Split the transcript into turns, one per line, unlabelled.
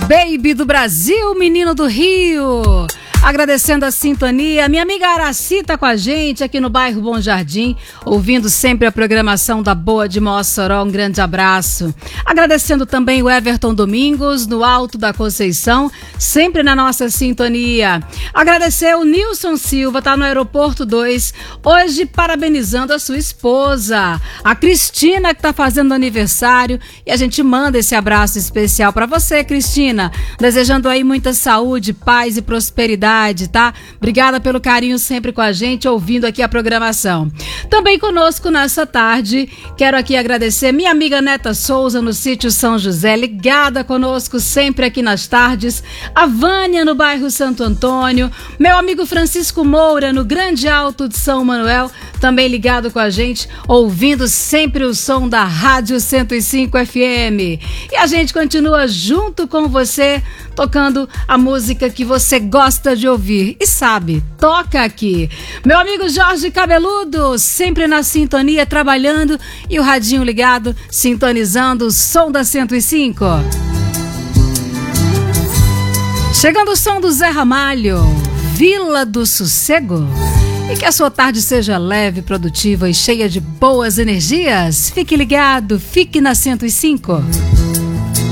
Baby do Brasil, menino do Rio. Agradecendo a sintonia, minha amiga Araci tá com a gente aqui no bairro Bom Jardim, ouvindo sempre a programação da Boa de Mossoró, um grande abraço. Agradecendo também o Everton Domingos, no Alto da Conceição, sempre na nossa sintonia. Agradecer o Nilson Silva, tá no Aeroporto 2, hoje parabenizando a sua esposa, a Cristina, que tá fazendo aniversário, e a gente manda esse abraço especial para você, Cristina, desejando aí muita saúde, paz e prosperidade, tá? Obrigada pelo carinho sempre com a gente, ouvindo aqui a programação. Também conosco nessa tarde, quero aqui agradecer minha amiga Neta Souza no sítio São José, ligada conosco sempre aqui nas tardes, a Vânia no bairro Santo Antônio, meu amigo Francisco Moura no Grande Alto de São Manuel, também ligado com a gente, ouvindo sempre o som da Rádio 105 FM. E a gente continua junto com você, tocando a música que você gosta de ouvir e sabe, toca aqui. Meu amigo Jorge Cabeludo, sempre na sintonia, trabalhando, e o radinho ligado, sintonizando o som da 105. Chegando o som do Zé Ramalho, Vila do Sossego. E que a sua tarde seja leve, produtiva e cheia de boas energias. Fique ligado, fique na 105.